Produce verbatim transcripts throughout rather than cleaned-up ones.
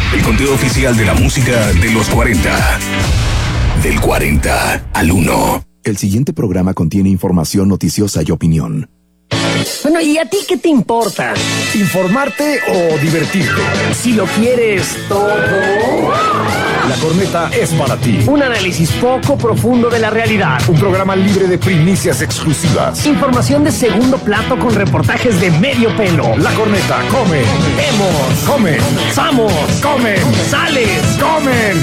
El conteo oficial de la música de los cuarenta. Del cuarenta al uno. El siguiente programa contiene información noticiosa y opinión. Bueno, ¿y a ti qué te importa? ¿Informarte o divertirte? Si lo quieres todo. La Corneta es para ti. Un análisis poco profundo de la realidad. Un programa libre de primicias exclusivas. Información de segundo plato con reportajes de medio pelo. La Corneta come. Vemos. Comen. Samos. Comen. Sales. Comen.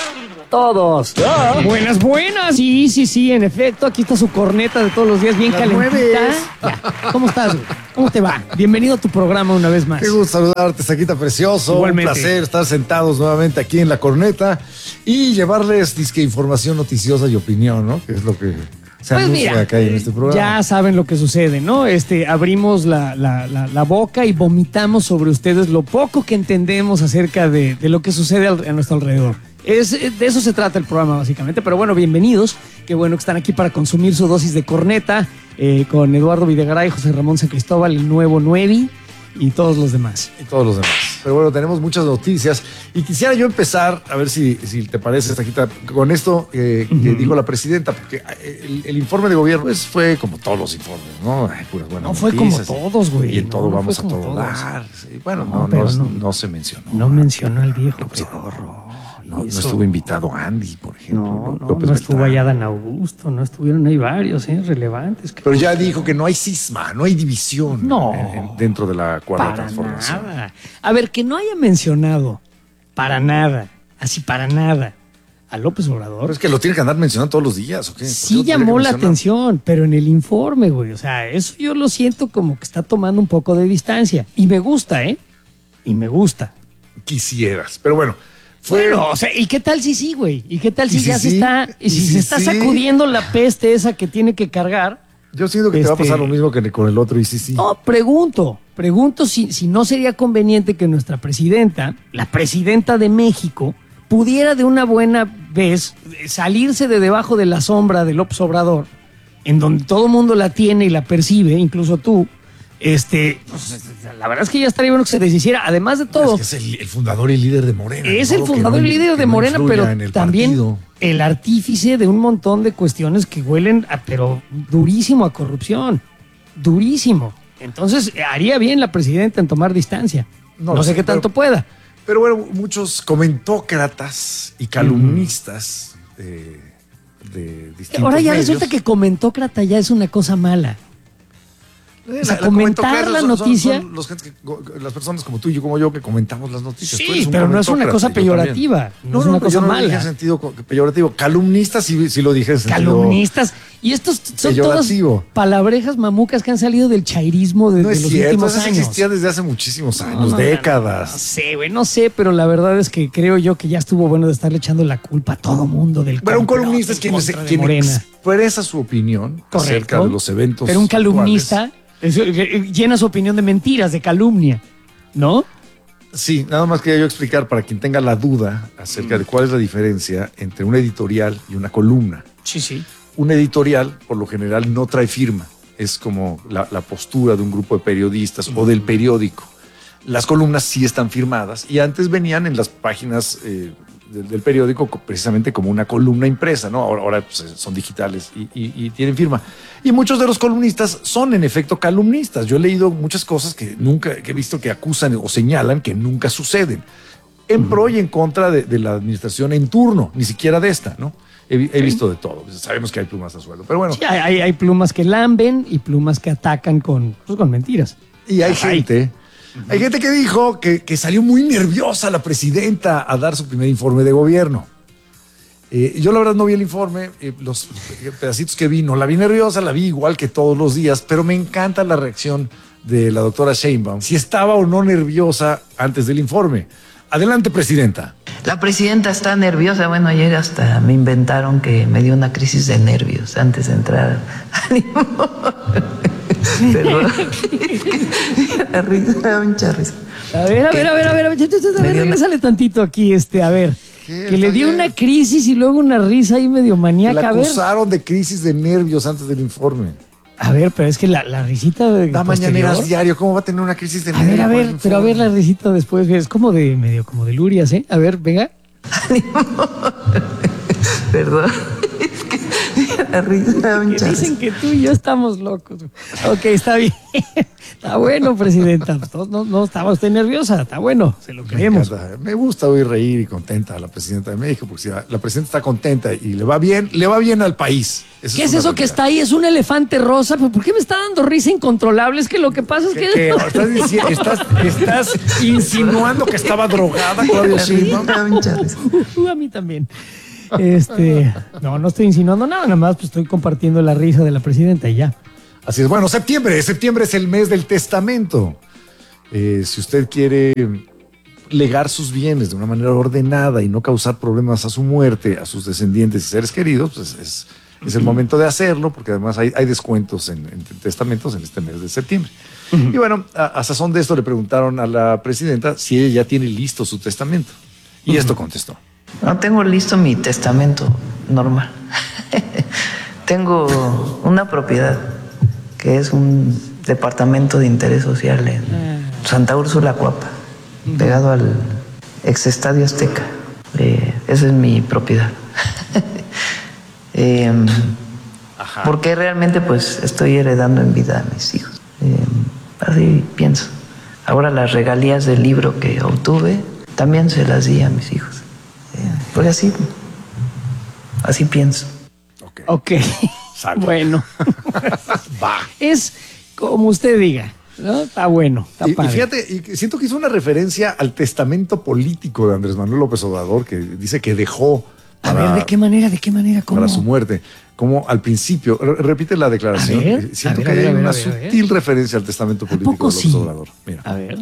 Todos. Ah. Buenas, buenas. Sí, sí, sí, en efecto. Aquí está su corneta de todos los días, bien Las calentita. Ya. ¿Cómo estás, güey? ¿Cómo te va? Bienvenido a tu programa una vez más. Qué gusto saludarte, Saquita Precioso. Igualmente. Un placer estar sentados nuevamente aquí en La Corneta y llevarles disque información noticiosa y opinión, ¿no? Que es lo que se Pues anuncia mira, acá en este programa. Ya saben lo que sucede, ¿no? Este, abrimos la, la, la, la boca y vomitamos sobre ustedes lo poco que entendemos acerca de, de lo que sucede al, a nuestro alrededor. Es, de eso se trata el programa, básicamente. Pero bueno, bienvenidos. Qué bueno que están aquí para consumir su dosis de corneta eh, con Eduardo Videgaray, José Ramón San Cristóbal, el nuevo Nuevi y todos los demás. Y todos los demás. Pero bueno, tenemos muchas noticias y quisiera yo empezar, a ver si, si te parece, Saquita, con esto eh, uh-huh. que dijo la presidenta, porque el, el informe de gobierno pues, fue como todos los informes, ¿no? Ay, puras buenas no fue noticias, como todos, güey. Y en todo no, no vamos a todo todos. dar. Sí, bueno, no, no, no, no, no se mencionó. No mencionó al viejo pedorro. No, no estuvo invitado Andy, por ejemplo. No, no, no estuvo allá Adán Augusto, no estuvieron ahí varios, ¿eh? Relevantes. Que... Pero ya dijo que no hay cisma, no hay división no, en, en, dentro de la cuarta para transformación. Nada. A ver, que no haya mencionado para nada, así para nada, a López Obrador. Pero es que lo tiene que andar mencionando todos los días, ¿o qué? Sí llamó la atención, pero en el informe, güey, o sea, eso yo lo siento como que está tomando un poco de distancia. Y me gusta, ¿eh? Y me gusta. Quisieras, pero bueno. Fue... Bueno, o sea, ¿y qué tal si sí, güey? ¿Y qué tal si, si ya sí? se está, y si, ¿Y si si se está sí? sacudiendo la peste esa que tiene que cargar? Yo siento que este... te va a pasar lo mismo que con el otro, y sí, sí. No, pregunto, pregunto si, si no sería conveniente que nuestra presidenta, la presidenta de México, pudiera de una buena vez salirse de debajo de la sombra de López Obrador, en donde todo el mundo la tiene y la percibe, incluso tú. Este, pues, la verdad es que ya estaría bueno que se deshiciera. Además de todo, es, que es el, el fundador y líder de Morena. Es el fundador no, y líder de no Morena, pero el también partido. El artífice de un montón de cuestiones que huelen, a, pero durísimo a corrupción. Durísimo. Entonces, haría bien la presidenta en tomar distancia. No, no sé, sé qué tanto pero, pueda. Pero bueno, muchos comentócratas y calumnistas mm. de, de distintos Ahora ya medios. resulta que comentócrata ya es una cosa mala. La, o sea, la comentar la son, noticia. Son, son los gente que, las personas como tú y yo, como yo, que comentamos las noticias. Sí, pero no es una cosa peyorativa. No, no es una no, cosa yo no mala. No dije en sentido peyorativo. Calumnistas, sí, sí lo dije en sentido. Calumnistas. Y estos son todas palabrejas mamucas que han salido del chairismo de, no de es los cierto, últimos eso años. existía desde hace muchísimos años, no, no, décadas. No, no sé, güey, no sé, pero la verdad es que creo yo que ya estuvo bueno de estarle echando la culpa a todo mundo del Pero un columnista es quien, se, quien expresa su opinión Correcto. acerca de los eventos. Pero un calumnista es, llena su opinión de mentiras, de calumnia, ¿no? Sí, nada más quería yo explicar para quien tenga la duda acerca de cuál es la diferencia entre un editorial y una columna. Sí, sí. Un editorial, por lo general, no trae firma. Es como la, la postura de un grupo de periodistas o del periódico. Las columnas sí están firmadas y antes venían en las páginas eh, del, del periódico precisamente como una columna impresa, ¿no? Ahora, ahora pues, son digitales y, y, y tienen firma. Y muchos de los columnistas son en efecto calumnistas. Yo he leído muchas cosas que nunca que he visto que acusan o señalan que nunca suceden. En pro y en contra de, de la administración en turno, ni siquiera de esta, ¿no? He, he sí. visto de todo. Sabemos que hay plumas a suelo, pero bueno. Sí, hay, hay plumas que lamben y plumas que atacan con, pues, con mentiras. Y hay Ay. gente, uh-huh. hay gente que dijo que, que salió muy nerviosa la presidenta a dar su primer informe de gobierno. Eh, yo la verdad no vi el informe, eh, los pedacitos que vi, no la vi nerviosa, la vi igual que todos los días, pero me encanta la reacción de la doctora Sheinbaum, si estaba o no nerviosa antes del informe. Adelante, presidenta. La presidenta está nerviosa. Bueno, ayer hasta me inventaron que me dio una crisis de nervios antes de entrar. Pero la risa, me da mucha risa. A ver, a ver, a ver, a ver, a ver, a ver, regrésale tantito aquí, este, a ver. Que le dio una crisis y luego una risa ahí medio maníaca. La a ver. acusaron de crisis de nervios antes del informe. A ver, pero es que la, la risita de Da mañaneras diario, ¿cómo va a tener una crisis de A ver, a ver, pero a ver la risita después, es como de medio como de Lurias, ¿eh? A ver, venga. Perdón, es que la risa da un Que chance. dicen que tú y yo estamos locos. Ok, está bien. Está bueno, presidenta. No, no, no estaba usted nerviosa. Está bueno, se lo creemos. Me encanta. Me gusta oír reír y contenta a la presidenta de México, porque si la, la presidenta está contenta y le va bien, le va bien al país. Eso ¿Qué es una eso que realidad. está ahí? Es un elefante rosa. ¿Pero por qué me está dando risa incontrolable? Es que lo que pasa es que... ¿Qué? ¿Estás, diciendo, estás, estás insinuando que estaba drogada, Claudia La Sheinbaum? risa da un chance. Uh, a mí también. Este, no, no estoy insinuando nada, nada más pues estoy compartiendo la risa de la presidenta y ya. Así es. Bueno, septiembre. Septiembre es el mes del testamento. Eh, si usted quiere legar sus bienes de una manera ordenada y no causar problemas a su muerte, a sus descendientes y seres queridos, pues es, es el momento de hacerlo, porque además hay, hay descuentos en, en testamentos en este mes de septiembre. Y bueno, a, a sazón de esto le preguntaron a la presidenta si ella ya tiene listo su testamento. Y esto contestó. No tengo listo mi testamento normal. Tengo una propiedad que es un departamento de interés social en Santa Úrsula, Cuapa, pegado al ex Estadio Azteca. Eh, esa es mi propiedad. eh, porque realmente pues estoy heredando en vida a mis hijos. Eh, así pienso. Ahora las regalías del libro que obtuve también se las di a mis hijos. Porque así, así pienso. Ok. Ok. Salvo. Bueno. Va. Es como usted diga, ¿no? Está bueno, está Y, y padre. fíjate, y siento que hizo una referencia al testamento político de Andrés Manuel López Obrador, que dice que dejó A para, ver, ¿de qué manera? ¿De qué manera? ¿Cómo? para su muerte. Como al principio, re- repite la declaración. A ver, Siento a ver, que a ver, hay a ver, una a ver, a ver. sutil referencia al testamento político de poco López sí? Obrador. Mira. A ver.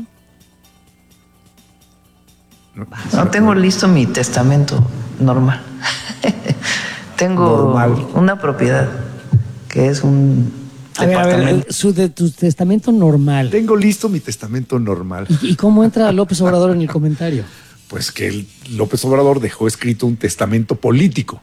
No, No tengo listo mi testamento normal. Tengo Normal. una propiedad que es un A ver, a ver, departamento. su de tu testamento normal. Tengo listo mi testamento normal. ¿Y, y cómo entra López Obrador en el comentario? Pues que el López Obrador dejó escrito un testamento político.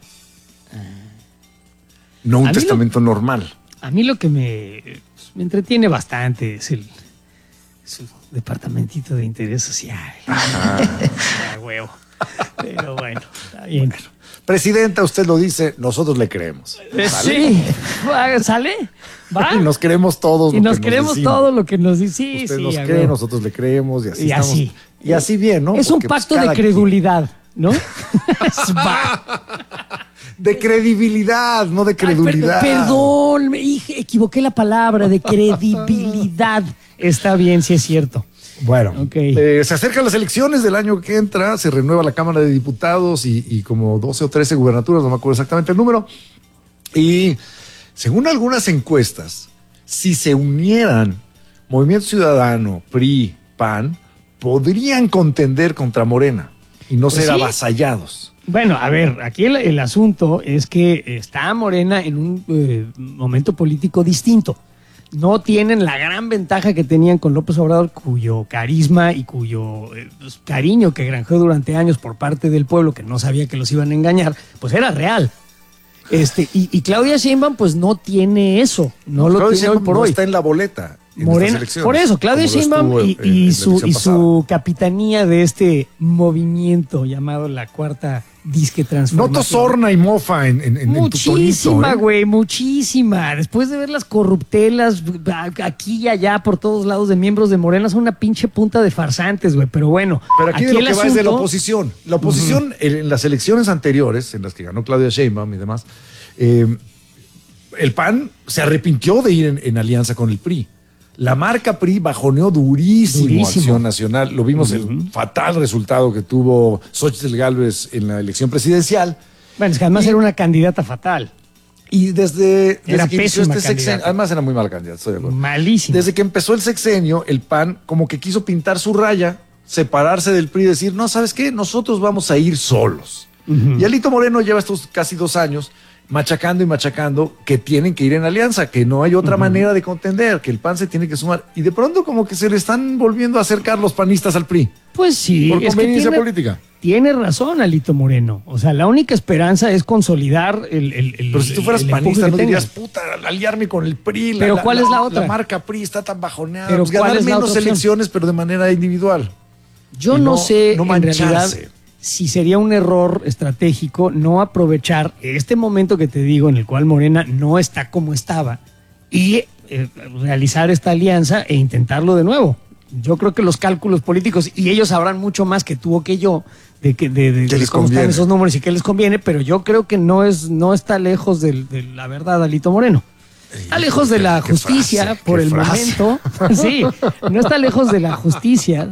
No A un mí testamento normal. A mí lo que me, pues, me entretiene bastante es el su departamentito de interés social. Ah, huevo. Pero bueno, está bien. Presidenta, usted lo dice, nosotros le creemos. Eh, Sí, va, ¿sale? ¿Va? Y nos creemos todos. Y lo nos que creemos decimos. todo lo que nos dice. Sí, Usted sí, nos a cree, huevo. nosotros le creemos y así Y estamos. así. Y así bien, ¿no? Es un Porque, pues, pacto de cada credulidad, ¿no? Es va. quien- De credibilidad, no de Ay, credulidad. per- perdón, me dije- equivoqué la palabra de credibilidad. Está bien, sí es cierto. Bueno, Ok. eh, se acercan las elecciones del año que entra, se renueva la Cámara de Diputados y, y como doce o trece gubernaturas, no me acuerdo exactamente el número. Y según algunas encuestas, si se unieran Movimiento Ciudadano, P R I, P A N, podrían contender contra Morena y no Pues ser sí. avasallados. Bueno, a ver, aquí el, el asunto es que está Morena en un eh, momento político distinto. No tienen la gran ventaja que tenían con López Obrador, cuyo carisma y cuyo eh, pues, cariño que granjeó durante años por parte del pueblo, que no sabía que los iban a engañar, pues era real. Este, y, y Claudia Sheinbaum pues no tiene eso, no lo Claudia tiene hoy Sheinbaum por no hoy. está en la boleta. En Morena, estas elecciones, por eso, Claudia como lo Sheinbaum estuvo y, en- y en la su, elección y pasada. su capitanía de este movimiento llamado la Cuarta Disque Transformación. Noto sorna y mofa en, en, en tu tonito, Muchísima, ¿eh? güey, muchísima. Después de ver las corruptelas aquí y allá por todos lados de miembros de Morena, son una pinche punta de farsantes, güey. Pero bueno, Pero aquí, de lo el que va es de la asunto- oposición. La oposición en, en las elecciones anteriores, en las que ganó Claudia Sheinbaum y demás, eh, el P A N se arrepintió de ir en, en alianza con el P R I. La marca P R I bajoneó durísimo, Durísimo. Acción Nacional. Lo vimos el fatal resultado que tuvo Xóchitl Gálvez en la elección presidencial. Bueno, es que además Y- era una candidata fatal. Y desde, desde Era que inició pésima este sexenio, candidata. además era muy mala candidata, estoy de acuerdo. Malísima. Desde que empezó el sexenio, el P A N como que quiso pintar su raya, separarse del P R I y decir, no, ¿sabes qué? Nosotros vamos a ir solos. Y Alito Moreno lleva estos casi dos años machacando y machacando que tienen que ir en alianza, que no hay otra manera de contender, que el P A N se tiene que sumar. Y de pronto como que se le están volviendo a acercar los panistas al P R I. Pues sí, Por es que conveniencia tiene- política. tiene razón Alito Moreno. O sea, la única esperanza es consolidar el... el, el Pero si tú fueras el panista, no tenga. dirías, puta, aliarme con el P R I. Pero la, ¿cuál la, es la otra? La marca P R I está tan bajoneada. Pero pues ¿cuál ganar es la menos otra opción? elecciones, pero de manera individual. Yo Y no, no- sé no en realidad mancharse. si sería un error estratégico no aprovechar este momento que te digo en el cual Morena no está como estaba y eh, realizar esta alianza e intentarlo de nuevo. Yo creo que los cálculos políticos, y ellos sabrán mucho más que tú o que yo, de, que, de, de, ¿Qué de les cómo conviene? están esos números y qué les conviene, pero yo creo que no, es, no está lejos del- de la verdad Alito Moreno. Está lejos de la qué justicia frase, por qué el frase. momento. Sí, no está lejos de la justicia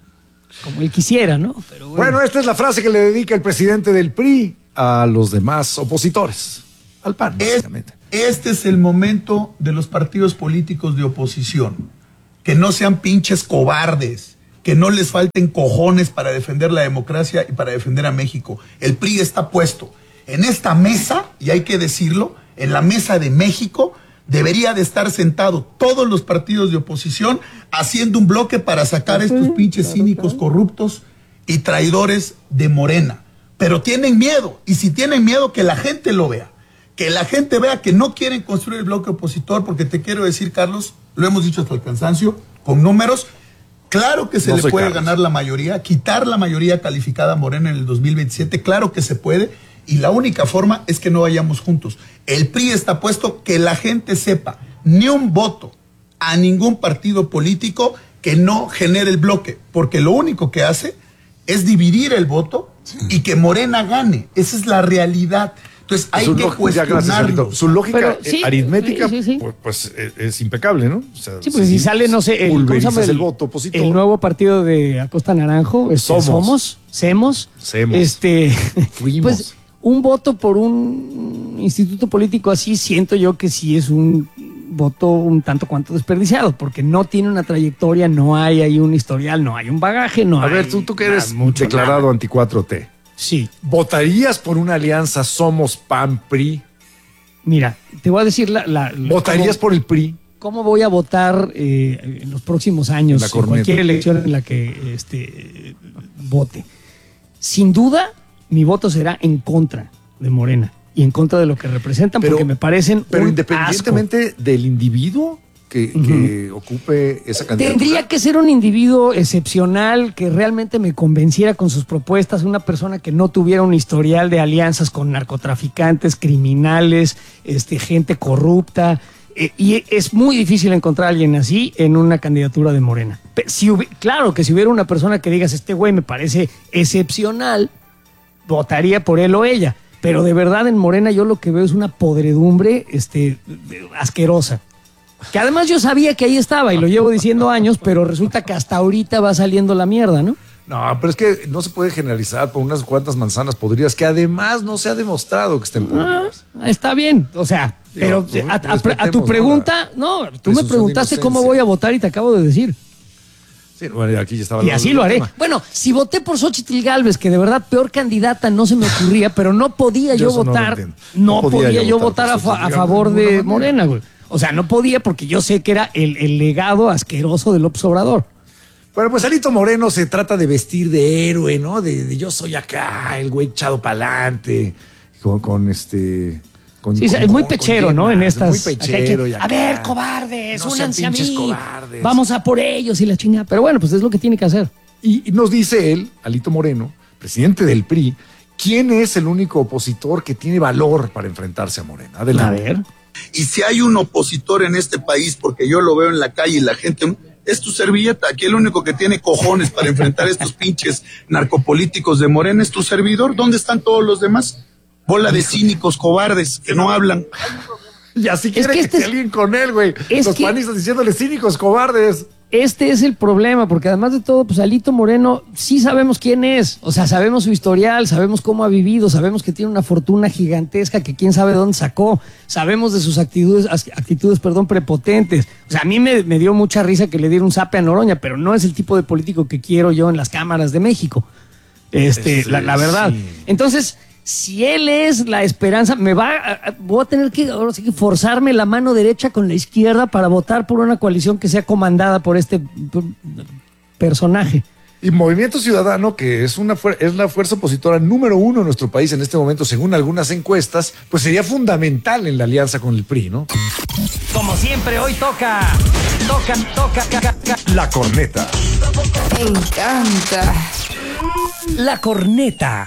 como él quisiera, ¿no? Pero Bueno, esta es la frase que le dedica el presidente del P R I a los demás opositores. Al P A N, Es- básicamente. este es el momento de los partidos políticos de oposición. Que no sean pinches cobardes, que no les falten cojones para defender la democracia y para defender a México. El P R I está puesto en esta mesa, y hay que decirlo, en la mesa de México, debería de estar sentado todos los partidos de oposición haciendo un bloque para sacar a estos pinches cínicos corruptos y traidores de Morena. Pero tienen miedo, y si tienen miedo, que la gente lo vea. Que la gente vea que no quieren construir el bloque opositor, porque te quiero decir, Carlos, lo hemos dicho hasta el cansancio, con números, claro que se No le soy puede Carlos. ganar la mayoría, quitar la mayoría calificada a Morena en el dos mil veintisiete, claro que se puede, y la única forma es que no vayamos juntos. El P R I está puesto, que la gente sepa, ni un voto a ningún partido político que no genere el bloque, porque lo único que hace es dividir el voto y que Morena gane. Esa es la realidad. Entonces hay Su que lógica- ya, gracias, cuestionarlo. Alito. Su lógica Pero, eh, sí, aritmética, sí, sí, sí. Pues, pues, es, es impecable, ¿no? O sea, sí, pues si sale, no sé, el, ¿cómo se pulverizas llama? el voto opositor. El nuevo partido de Acosta Naranjo, este, Somos. Somos, Semos, Semos. este, Fuimos. pues un voto por un instituto político así, siento yo que sí es un voto un tanto cuanto desperdiciado, porque no tiene una trayectoria, no hay ahí un historial, no hay un bagaje, no A hay ver, tú, tú que nada, eres mucho, declarado nada. anti cuatro T, Sí, ¿votarías por una alianza Somos P A N P R I? mira, te voy a decir la... la- la- ¿Votarías cómo- por el P R I? ¿Cómo voy a votar eh, en los próximos años La en corneta. cualquier elección en la que este, vote? Sin duda, mi voto será en contra de Morena y en contra de lo que representan, Pero- porque me parecen Pero un independientemente del individuo que, que ocupe esa asco. candidatura. Tendría que ser un individuo excepcional que realmente me convenciera con sus propuestas, una persona que no tuviera un historial de alianzas con narcotraficantes, criminales, este, gente corrupta. Eh, y es muy difícil encontrar a alguien así en una candidatura de Morena. Pe- Si hubi- claro que si hubiera una persona que digas, este güey me parece excepcional, votaría por él o ella. Pero de verdad en Morena yo lo que veo es una podredumbre este, de- asquerosa. Que además yo sabía que ahí estaba y lo llevo diciendo años, pero resulta que hasta ahorita va saliendo la mierda, ¿no? No, pero es que no se puede generalizar por unas cuantas manzanas podridas que además no se ha demostrado que estén podridas. Ah, está bien, o sea, pero Digo, a, a- a- a respetemos, tu ¿no? pregunta, no, tú me presunción de preguntaste cómo inocencia. voy a votar y te acabo de decir. Sí, bueno, aquí ya estaba Y hablando así del lo haré. tema. Bueno, si voté por Xochitl Gálvez, que de verdad peor candidata no se me ocurría, pero no podía Yo yo, eso no lo votar, entiendo. no, No podía, podía yo votar a, fa- a favor de Morena, güey. O sea, no podía porque yo sé que era el, el legado asqueroso del López Obrador. Bueno, pues Alito Moreno se trata de vestir de héroe, ¿no? De, de yo soy acá, el güey echado para adelante, con, con este... Con, Sí, con- es muy con pechero, ¿no? En llenas, estas. Muy acá hay pechero. que, y a acá. ver, cobardes, No sean únanse a pinches mí. cobardes. Vamos a por ellos y la chingada. Pero bueno, pues es lo que tiene que hacer. Y, y nos dice él, Alito Moreno, presidente del P R I, quién es el único opositor que tiene valor para enfrentarse a Morena. Adelante. A ver. Y si hay un opositor en este país, porque yo lo veo en la calle y la gente, es tu servilleta. Aquí el único que tiene cojones para enfrentar a estos pinches narcopolíticos de Morena es tu servidor. ¿Dónde están todos los demás? Bola de cínicos cobardes que no hablan. Y así Es quiere que que, este esté es- alguien con él, güey. es Los que- panistas diciéndole cínicos, cobardes. Este es el problema, porque además de todo, pues Alito Moreno sí sabemos quién es. O sea, sabemos su historial, sabemos cómo ha vivido, sabemos que tiene una fortuna gigantesca que quién sabe dónde sacó. Sabemos de sus actitudes, actitudes, perdón, prepotentes. O sea, a mí me, me dio mucha risa que le diera un zape a Noroña, pero no es el tipo de político que quiero yo en las cámaras de México. Este, Este, la, la verdad. sí. Entonces, si él es la esperanza, me va a, a- voy a tener que, ahora sí que forzarme la mano derecha con la izquierda para votar por una coalición que sea comandada por este p- personaje. Y Movimiento Ciudadano, que es una fuer- es la fuerza opositora número uno en nuestro país en este momento, según algunas encuestas, pues sería fundamental en la alianza con el P R I, ¿no? Como siempre, hoy toca, toca, toca, toca, toca. La corneta. Me encanta. La corneta.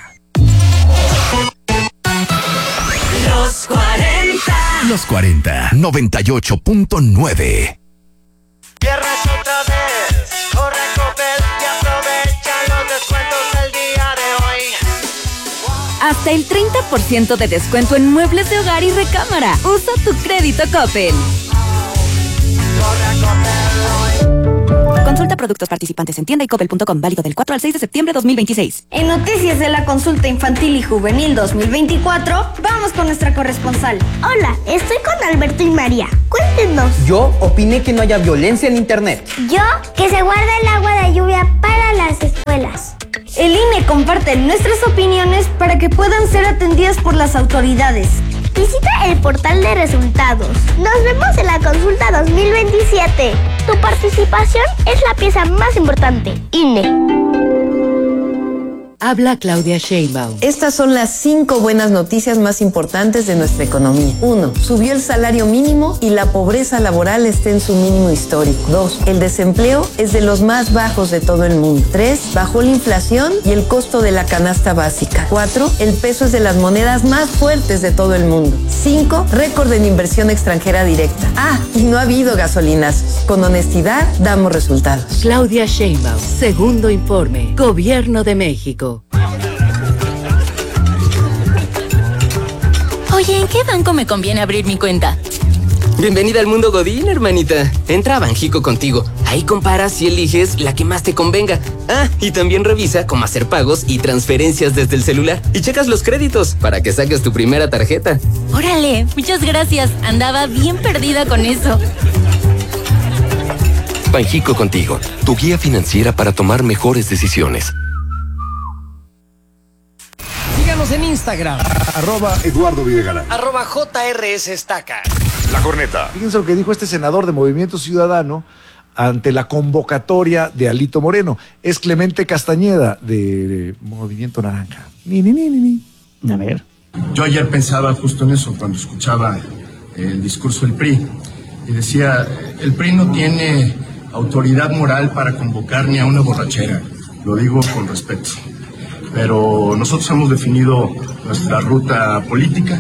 Los cuarenta. Los cuarenta, noventa y ocho punto nueve. Viernes otra vez, corre Coppel y aprovecha los descuentos del día de hoy. Hasta el treinta por ciento de descuento en muebles de hogar y recámara. Usa tu crédito Coppel. Corre Coppel hoy. Consulta productos participantes en tienda y coppel punto com. Válido del cuatro al seis de septiembre de dos mil veintiséis. En Noticias de la Consulta Infantil y Juvenil dos mil veinticuatro, vamos con nuestra corresponsal. Hola, estoy con Alberto y María. Cuéntenos. Yo opiné que no haya violencia en internet. Yo, que se guarde el agua de lluvia para las escuelas. El I N E comparte nuestras opiniones para que puedan ser atendidas por las autoridades. Visita el portal de resultados. Nos vemos en la consulta dos mil veintisiete. Tu participación es la pieza más importante. I N E. Habla Claudia Sheinbaum. Estas son las cinco buenas noticias más importantes de nuestra economía. Uno, subió el salario mínimo y la pobreza laboral está en su mínimo histórico. Dos, el desempleo es de los más bajos de todo el mundo. Tres, bajó la inflación y el costo de la canasta básica. Cuatro, el peso es de las monedas más fuertes de todo el mundo. Cinco, récord en inversión extranjera directa. Ah, y no ha habido gasolinas. Con honestidad, damos resultados. Claudia Sheinbaum, segundo informe, Gobierno de México. Oye, ¿en qué banco me conviene abrir mi cuenta? Bienvenida al mundo Godín, hermanita. Entra a Banjico contigo. Ahí comparas y eliges la que más te convenga. Ah, y también revisa cómo hacer pagos y transferencias desde el celular. Y checas los créditos para que saques tu primera tarjeta. Órale, muchas gracias. Andaba bien perdida con eso. Banjico contigo, tu guía financiera para tomar mejores decisiones. Síganos en Instagram. Arroba Eduardo Videgaray. Arroba J R S Estaca. La corneta. Fíjense lo que dijo este senador de Movimiento Ciudadano ante la convocatoria de Alito Moreno. Es Clemente Castañeda, de Movimiento Naranja. Ni, ni, ni, ni, ni. A ver. Yo ayer pensaba justo en eso cuando escuchaba el discurso del P R I. Y decía, el P R I no tiene autoridad moral para convocar ni a una borrachera. Lo digo con respeto. Pero nosotros hemos definido nuestra ruta política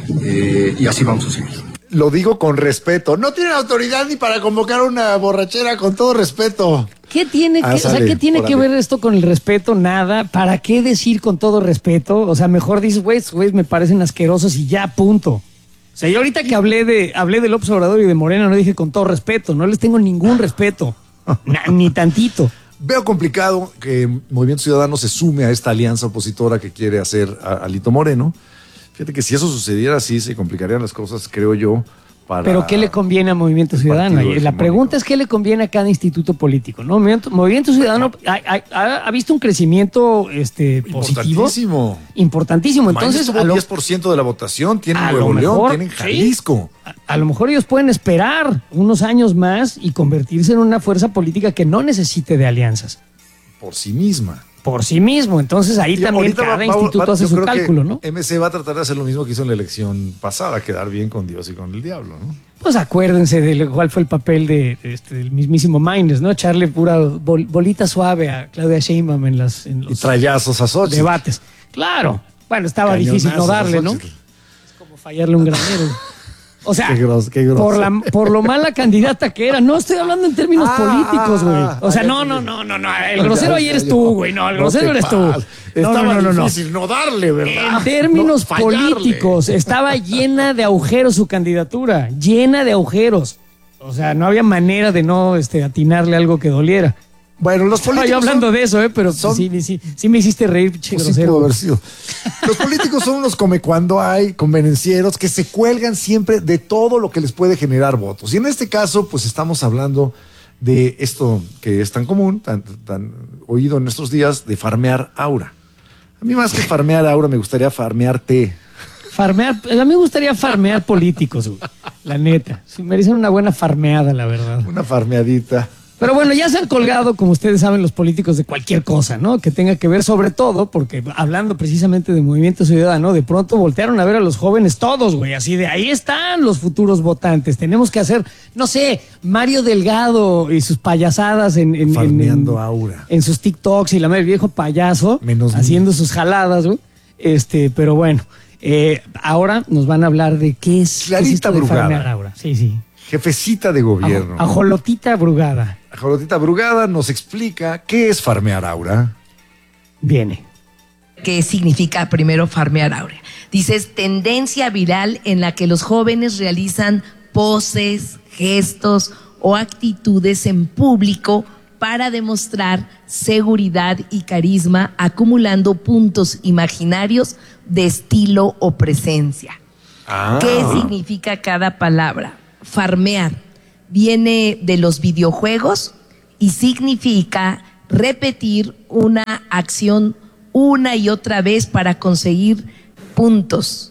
eh, y así vamos a seguir. Lo digo con respeto. No tienen autoridad ni para convocar una borrachera, con todo respeto. ¿Qué tiene que, Ah, o sea, sale, ¿qué tiene que órale. ver esto con el respeto? Nada. ¿Para qué decir con todo respeto? O sea, mejor dices, güey, güey, me parecen asquerosos y ya, punto. O sea, yo ahorita que hablé de hablé de López Obrador y de Morena, no dije con todo respeto, no les tengo ningún respeto. Na- ni tantito. Veo complicado que Movimiento Ciudadano se sume a esta alianza opositora que quiere hacer a Alito Moreno. Fíjate que si eso sucediera así, se complicarían las cosas, creo yo, para... Pero ¿qué le conviene a Movimiento Ciudadano? partido Y la hegemónico. pregunta es qué le conviene a cada instituto político, ¿no? Movimiento, Movimiento Ciudadano ha, ha- ha visto un crecimiento este, positivo. Importantísimo. Importantísimo. Entonces, Entonces, a lo, diez por ciento de la votación, tienen a Nuevo lo León, mejor, tienen sí. Jalisco. a, a lo mejor ellos pueden esperar unos años más y convertirse en una fuerza política que no necesite de alianzas. Por sí misma. Por sí mismo. Entonces ahí Y también ahorita cada va- va- instituto va- hace yo su creo que cálculo, ¿no? M C va a tratar de hacer lo mismo que hizo en la elección pasada, quedar bien con Dios y con el diablo, ¿no? Pues acuérdense de cuál fue el papel de, de este, del mismísimo Mindes, ¿no? Echarle pura bol- bolita suave a Claudia Sheinbaum en, las, en Y los trayazos a Xochitl. debates. Claro. Bueno, estaba Cañonazos difícil no a darle, ¿no? Xochitl. Es como fallarle un granero. O sea, Qué gros- qué groso. por, la, por lo mala candidata que era. No estoy hablando en términos Ah, políticos, güey. O sea, ah, no, ya no, te- no, no, no. El grosero Ya, ahí ya, eres ya. tú, güey. No, el No grosero te eres tú. pases. No, Estaba no, no, no, no. difícil no darle, ¿verdad? En términos No fallarle. políticos, estaba llena de agujeros su candidatura. Llena de agujeros. O sea, no había manera de no este, atinarle algo que doliera. Bueno, los Estaba políticos yo hablando son- de eso, ¿eh? Pero son- sí, sí, sí me hiciste reír, che, Pues sí grosero. pudo haber sido. Los políticos son unos come cuando hay, convenencieros, que se cuelgan siempre de todo lo que les puede generar votos. Y en este caso, pues estamos hablando de esto que es tan común, tan, tan oído en estos días, de farmear aura. A mí más que farmear aura, me gustaría farmearte. Farmear, a mí me gustaría farmear políticos, güey. La neta. Sí, merecen una buena farmeada, la verdad. Una farmeadita. Pero bueno, ya se han colgado, como ustedes saben, los políticos de cualquier cosa, ¿no? Que tenga que ver, sobre todo, porque hablando precisamente de Movimiento Ciudadano, de pronto voltearon a ver a los jóvenes todos, güey, así de ahí están los futuros votantes. Tenemos que hacer, no sé, Mario Delgado y sus payasadas en, en, en, en, aura. en sus TikToks y la madre viejo payaso Menos haciendo mí. sus jaladas, güey. Este, pero bueno, eh, ahora nos van a hablar de qué es, Clarita qué es esto de Brugada. farmear aura. Sí, sí. Jefecita de gobierno. Ajo- Ajolotita Brugada. Ajolotita Brugada nos explica qué es farmear aura. Viene. ¿Qué significa primero farmear aura? Dices tendencia viral en la que los jóvenes realizan poses, gestos o actitudes en público para demostrar seguridad y carisma, acumulando puntos imaginarios de estilo o presencia. Ah. ¿Qué significa cada palabra? Farmear viene de los videojuegos y significa repetir una acción una y otra vez para conseguir puntos.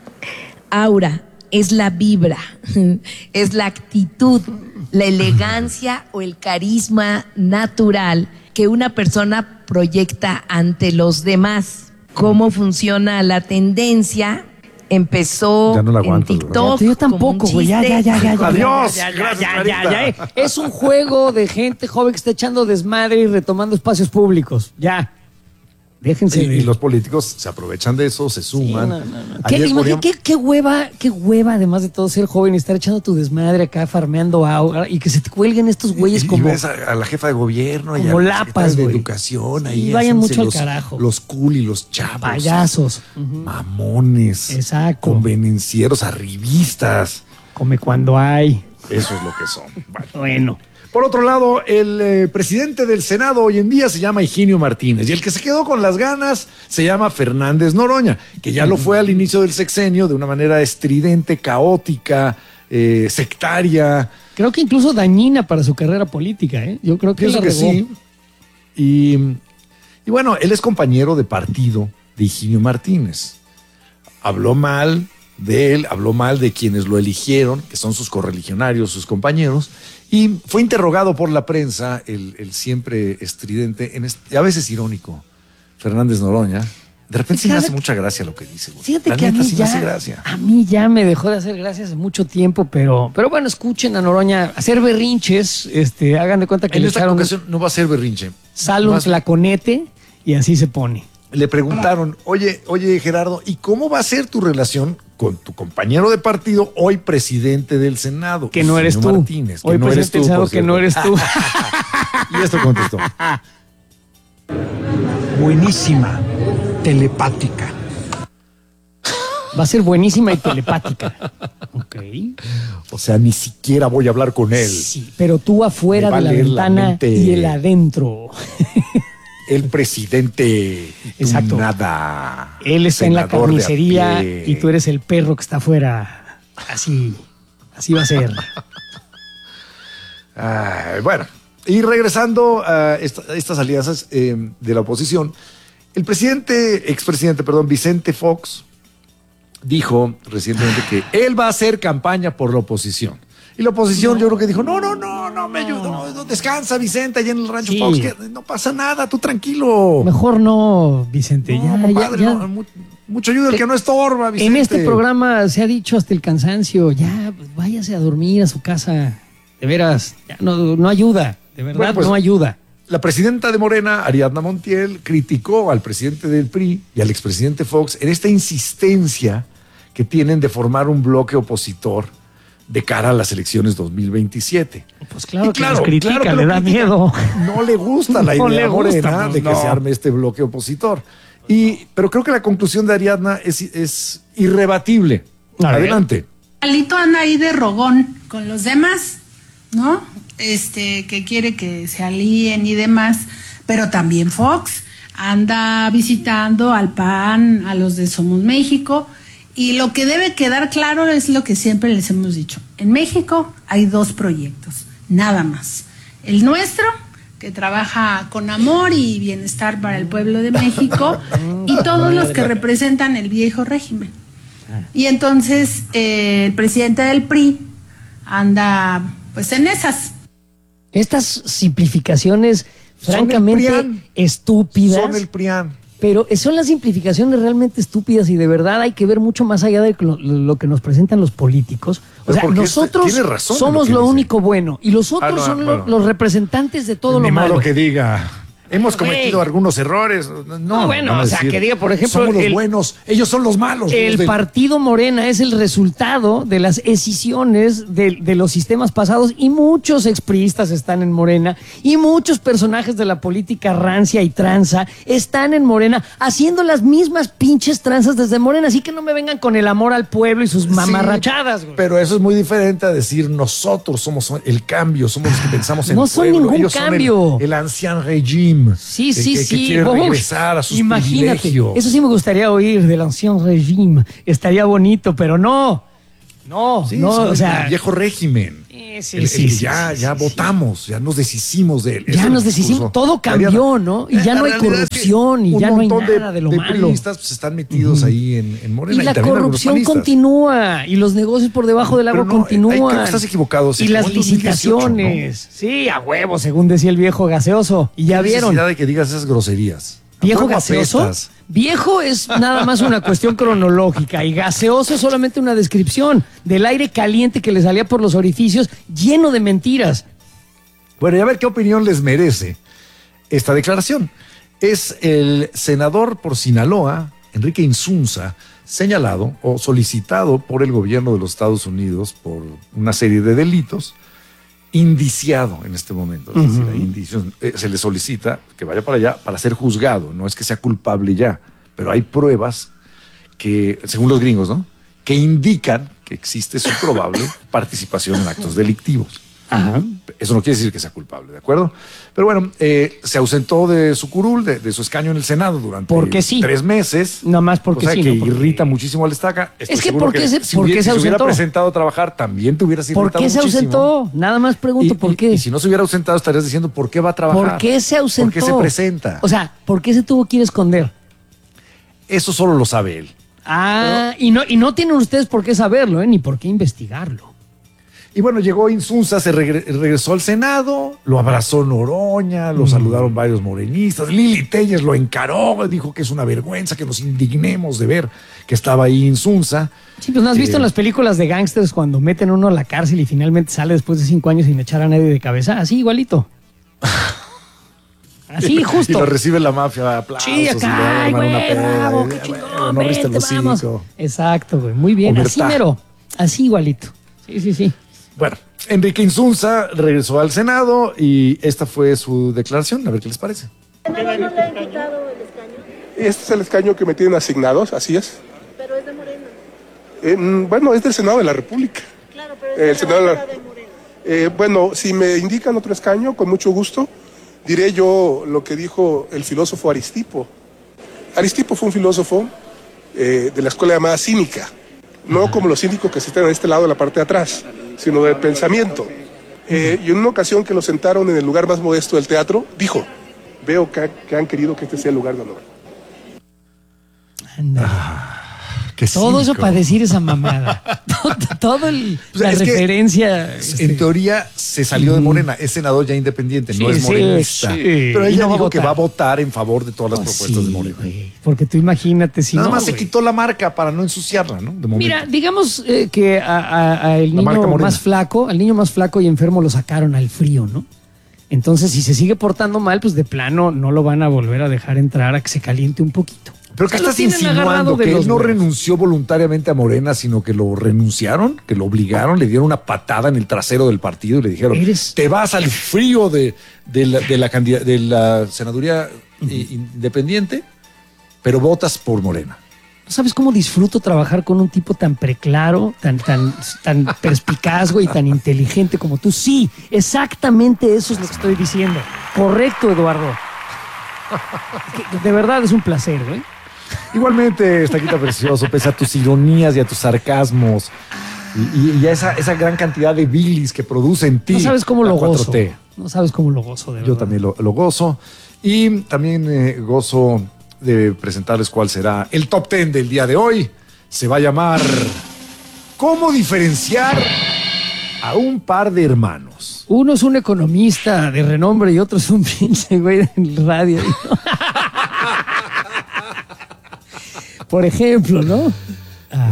Aura es la vibra, es la actitud, la elegancia o el carisma natural que una persona proyecta ante los demás. ¿Cómo funciona la tendencia? Empezó Ya no la en aguanto, TikTok. Yo tampoco, güey. Ya, ya, ya, ya, ya. Adiós. Ya, ya, Gracias, ya, ya, Clarita. ya, ya. Es un juego de gente joven que está echando desmadre y retomando espacios públicos. Ya. Déjense Y, de... y los políticos se aprovechan de eso, se suman. no, no, no. Ayer ¿Qué, ponían- qué, qué hueva, qué hueva, además de todo ser joven y estar echando tu desmadre acá, farmeando aura y que se te cuelguen estos güeyes y, y como... ves a, a la jefa de gobierno y a como los lapas, secretarios de güey. educación Sí, ahí vayan haciéndose mucho al los, carajo. los cool y los chavos. Payasos. Mamones. Exacto. Convenencieros, arribistas. Come cuando hay. Eso es lo que son. Vale. Bueno. Por otro lado, el eh, presidente del Senado hoy en día se llama Higinio Martínez y el que se quedó con las ganas se llama Fernández Noroña, que ya lo fue al inicio del sexenio de una manera estridente, caótica, eh, sectaria. Creo que incluso dañina para su carrera política, ¿eh? Yo creo que Pienso la que regó. sí. Y, y bueno, él es compañero de partido de Higinio Martínez. Habló mal de él, habló mal de quienes lo eligieron, que son sus correligionarios, sus compañeros, y fue interrogado por la prensa, el, el siempre estridente, en este, a veces irónico, Fernández Noroña. De repente sí me hace mucha gracia lo que dice, güey. Fíjate La que a neta mí, sí me ya, hace gracia. a mí ya me dejó de hacer gracia hace mucho tiempo, pero, pero bueno, escuchen a Noroña hacer berrinches, este, hagan de cuenta que En le esta echaron ocasión no va a ser berrinche. sal un Más- flaconete y así se pone. Le preguntaron, oye, oye Gerardo, ¿y cómo va a ser tu relación con tu compañero de partido, hoy presidente del Senado? Que no eres Higinio tú. Martínez, que Hoy no eres presidente tú, del Senado, por que no eres cierto. tú. Y esto contestó. Buenísima, telepática. Va a ser buenísima y telepática. Ok. O sea, ni siquiera voy a hablar con él. Sí, pero tú afuera Me va de a la leer la ventana mente. y él adentro. El presidente, tú Exacto. nada. Él está en la Senador de a carnicería pie. y tú eres el perro que está afuera. Así, así va a ser. Ay, bueno, y regresando a esta- estas alianzas eh, de la oposición, el presidente, expresidente, perdón, Vicente Fox, dijo recientemente que él va a hacer campaña por la oposición. Y la oposición yo creo que dijo, no, no, no, no me ayuda, no, no, descansa Vicente allá en el rancho Sí. Fox, que no pasa nada, tú tranquilo. Mejor no, Vicente. No, ya, ya, compadre, ya. no, mu- mucho ayuda el que no estorba, Vicente. En este programa se ha dicho hasta el cansancio, ya, pues, váyase a dormir a su casa. De veras, ya no, no ayuda, de verdad Bueno, pues, no ayuda. La presidenta de Morena, Ariadna Montiel, criticó al presidente del P R I y al expresidente Fox en esta insistencia que tienen de formar un bloque opositor de cara a las elecciones dos mil veintisiete. Pues claro Y que los critica, que le lo da critica. miedo. No le gusta la No idea le gusta, Morena pues, de que no. se arme este bloque opositor. Y, pero creo que la conclusión de Ariadna es, es irrebatible. A ver. Adelante. Alito anda ahí de rogón con los demás, ¿no? Este, que quiere que se alíen y demás, pero también Fox anda visitando al P A N, a los de Somos México, y lo que debe quedar claro es lo que siempre les hemos dicho. En México hay dos proyectos, nada más. El nuestro, que trabaja con amor y bienestar para el pueblo de México, y todos los que representan el viejo régimen. Y entonces eh, el presidente del P R I anda pues en esas. Estas simplificaciones, Son francamente, el PRIAN. estúpidas. Son el PRIAN. Pero son las simplificaciones realmente estúpidas y de verdad hay que ver mucho más allá de lo, lo que nos presentan los políticos. O Pero sea, porque nosotros tiene razón en somos lo lo, que dice. único bueno y los otros Ah, no, son bueno. lo- los representantes de todo Ni lo malo. modo que diga, hemos Güey. cometido algunos errores. No, No, bueno, van a o sea, decir, que diga, por ejemplo, somos los el- buenos, ellos son los malos. El los del- partido Morena es el resultado de las escisiones de, de los sistemas pasados y muchos expriistas están en Morena y muchos personajes de la política rancia y tranza están en Morena haciendo las mismas pinches tranzas desde Morena, así que no me vengan con el amor al pueblo y sus mamarrachadas, güey. Pero eso es muy diferente a decir nosotros somos el cambio, somos los que pensamos en No el son pueblo. ningún Ellos son el- cambio. el, ancien regime. Sí, que- sí, que, sí. que quiere Uy, regresar a sus imagínate, privilegios. eso sí me gustaría oír del ancien regime. Estaría bonito, pero no. No, Sí, no, son o sea, el viejo régimen. sí, El- el sí, que sí, ya, sí, ya sí, votamos, ya nos deshicimos de él. Ese ya es nos el deshicimos, discurso. todo cambió, ¿no? Y La- ya la no hay realidad es que corrupción y un ya no hay montón nada de lo malo. priistas, pues, están metidos ahí en, en Morena. Y la también algunos corrupción panistas. continúa y los negocios por debajo del agua Pero no, continúan. hay- creo que estás equivocado, sí, y como las en dos mil dieciocho, licitaciones. Sí, a huevo, según decía el viejo gaseoso. Y ya ¿Qué vieron. necesidad de que digas esas groserías? Viejo ¿A poco gaseoso. apestas? Viejo es nada más una cuestión cronológica y gaseoso es solamente una descripción del aire caliente que le salía por los orificios lleno de mentiras. Bueno, y a ver qué opinión les merece esta declaración. Es el senador por Sinaloa, Enrique Insunza, señalado o solicitado por el gobierno de los Estados Unidos por una serie de delitos, indiciado en este momento. Es decir, hay indicios, eh, se le solicita que vaya para allá para ser juzgado. No es que sea culpable ya, pero hay pruebas que, según los gringos, ¿no?, que indican que existe su probable participación en actos delictivos. Ajá. Eso no quiere decir que sea culpable, ¿de acuerdo? Pero bueno, eh, se ausentó de su curul, de, de su escaño en el Senado durante Porque sí. tres meses. Nada más porque cosa sí, que no porque- irrita muchísimo al estaca. Estoy Es que seguro ¿por qué se- si por qué hubiera, se si se hubiera ausentó? presentado a trabajar, también te hubieras irritado ¿Por qué se muchísimo. ausentó? Nada más pregunto Y- por y- qué. Y si no se hubiera ausentado, estarías diciendo por qué va a trabajar. ¿Por qué se ausentó? ¿Por qué se presenta? O sea, ¿por qué se tuvo que ir a esconder? Eso solo lo sabe él. Ah, y no, y no tienen ustedes por qué saberlo, ¿eh? Ni por qué investigarlo. Y bueno, llegó Insunza, se regre- regresó al Senado, lo abrazó Noroña, Mm. lo saludaron varios morenistas. Lili Telles lo encaró, dijo que es una vergüenza, que nos indignemos de ver que estaba ahí Insunza. Sí, pues ¿no has visto Eh, en las películas de gángsters cuando meten uno a la cárcel y finalmente sale después de cinco años sin echar a nadie de cabeza? Así, igualito. Así, justo. Y lo recibe la mafia, aplausos. Sí, y le acá, ay, arman una güey, peda, bravo, y, qué eh, chingón, bueno, no abriste el vente, vamos. hocico. Exacto, güey, muy bien, así Omertá. mero, así igualito. Sí, sí, sí. Bueno, Enrique Insunza regresó al Senado y esta fue su declaración. A ver qué les parece. Este es el escaño que me tienen asignados, así es. Pero es de Morena. Eh, mm, bueno, es del Senado de la República. Claro, pero es Eh, de el la Senado de la- bancada de Morena. Eh, bueno, si me indican otro escaño, con mucho gusto, diré yo lo que dijo el filósofo Aristipo. Aristipo fue un filósofo eh, de la escuela llamada cínica, no como los cínicos que se están en este lado de la parte de atrás, sino del pensamiento. Eh, y en una ocasión que lo sentaron en el lugar más modesto del teatro, dijo, veo que, que han querido que este sea el lugar de honor. Todo eso para decir esa mamada. todo todo el, O sea, la es que, referencia. En este, teoría se salió de Morena, es senador ya independiente, no Sí, es sí, morenista. sí. Pero Y ella no va a dijo que votar. va a votar en favor de todas las propuestas de Morena. Porque tú imagínate si Nada no, más se güey. quitó la marca para no ensuciarla, ¿no? De momento. Mira, digamos eh, que a, a- a el La marca niño morena. más flaco, al niño más flaco y enfermo lo sacaron al frío, ¿no? Entonces, si se sigue portando mal, pues de plano no lo van a volver a dejar entrar a que se caliente un poquito. Pero que O sea, lo estás tienen agarrado insinuando de que los él no huevos. renunció voluntariamente a Morena, sino que lo renunciaron, que lo obligaron, le dieron una patada en el trasero del partido y le dijeron, te vas al frío de, de la, de la candida- de la senaduría eh, independiente, pero votas por Morena. ¿No sabes cómo disfruto trabajar con un tipo tan preclaro, tan, tan, tan perspicaz, güey, tan inteligente como tú? Sí, exactamente eso es lo que estoy diciendo. Correcto, Eduardo. Que de verdad es un placer, güey. Igualmente, Estaquita Precioso, pese a tus ironías y a tus sarcasmos y, y- y a esa, esa gran cantidad de bilis que produce en ti. No sabes cómo la lo cuatro gozo. T. No sabes cómo lo gozo, de verdad. Yo también lo, lo gozo. Y también eh, gozo de presentarles cuál será el top ten del día de hoy. Se va a llamar ¿Cómo diferenciar a un par de hermanos. Uno es un economista de renombre y otro es un pinche güey del radio. ¿No? Por ejemplo, ¿no? Ah.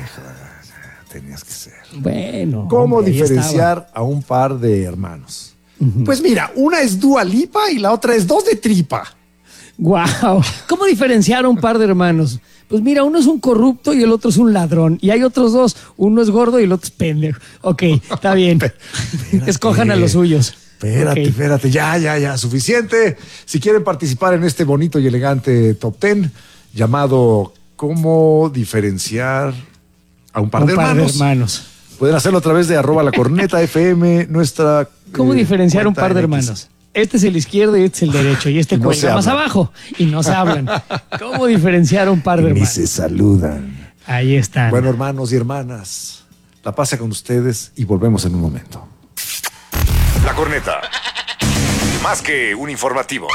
Tenías que ser. Bueno. ¿Cómo hombre, diferenciar a un par de hermanos? Uh-huh. Pues mira, una es Dua Lipa y la otra es dos de tripa. Guau. ¿Cómo diferenciar a un par de hermanos? Pues mira, uno es un corrupto y el otro es un ladrón. Y hay otros dos. Uno es gordo y el otro es pendejo. Ok, está bien. Escojan a los suyos. Espérate, okay. espérate. Ya, ya, ya. Suficiente. Si quieren participar en este bonito y elegante top ten llamado ¿Cómo diferenciar a un par, un de, par hermanos? de hermanos? Pueden hacerlo a través de arroba la corneta F M, nuestra... ¿Cómo eh, diferenciar un par de hermanos? Este es el izquierdo y este es el derecho. Y este no cuelga más abajo. Y no se hablan. ¿Cómo diferenciar un par de hermanos? Ni se saludan. Ahí están. Bueno, hermanos y hermanas, la pasa con ustedes y volvemos en un momento. La corneta. Más que un informativo.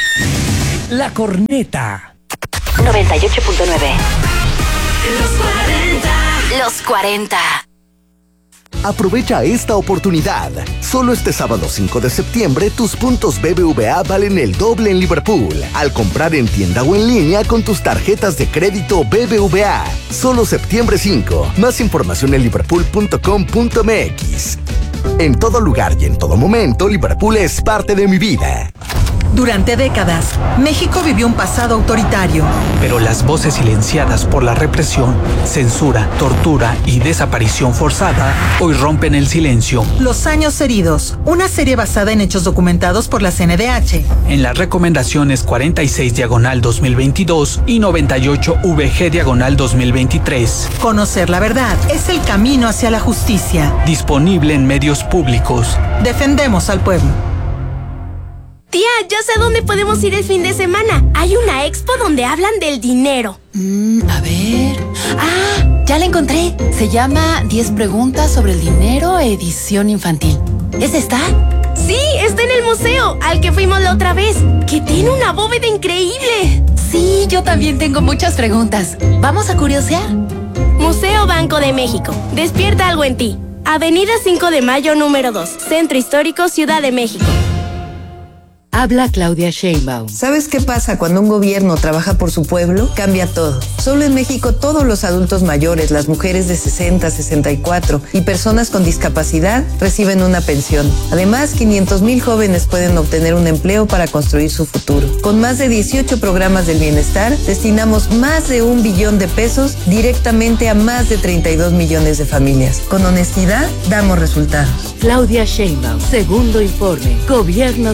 La corneta. noventa y ocho punto nueve. Los cuarenta. Los cuarenta. Aprovecha esta oportunidad. Solo este sábado cinco de septiembre, tus puntos B B V A valen el doble en Liverpool. Al comprar en tienda o en línea con tus tarjetas de crédito B B V A. Solo septiembre cinco. Más información en liverpool punto com punto m x. En todo lugar y en todo momento, Liverpool es parte de mi vida. Durante décadas, México vivió un pasado autoritario. Pero las voces silenciadas por la represión, censura, tortura y desaparición forzada hoy rompen el silencio. Los años heridos, una serie basada en hechos documentados por la C N D H. En las recomendaciones cuarenta y seis diagonal dos mil veintidós y noventa y ocho V G diagonal dos mil veintitrés. Conocer la verdad es el camino hacia la justicia. Disponible en medios públicos. Defendemos al pueblo. Tía, yo sé dónde podemos ir el fin de semana. Hay una expo donde hablan del dinero. Mm, a ver... Ah, ya la encontré. Se llama diez preguntas sobre el dinero, edición infantil. ¿Es esta? Sí, está en el museo, al que fuimos la otra vez, que tiene una bóveda increíble. Sí, yo también tengo muchas preguntas. ¿Vamos a curiosear? Museo Banco de México. Despierta algo en ti. Avenida cinco de mayo, número dos. Centro Histórico, Ciudad de México. Habla Claudia Sheinbaum. ¿Sabes qué pasa cuando un gobierno trabaja por su pueblo? Cambia todo. Solo en México todos los adultos mayores, las mujeres de sesenta, sesenta y cuatro y personas con discapacidad reciben una pensión. Además, quinientos mil jóvenes pueden obtener un empleo para construir su futuro. Con más de dieciocho programas del bienestar, destinamos más de un billón de pesos directamente a más de treinta y dos millones de familias. Con honestidad, damos resultados. Claudia Sheinbaum, segundo informe, Gobierno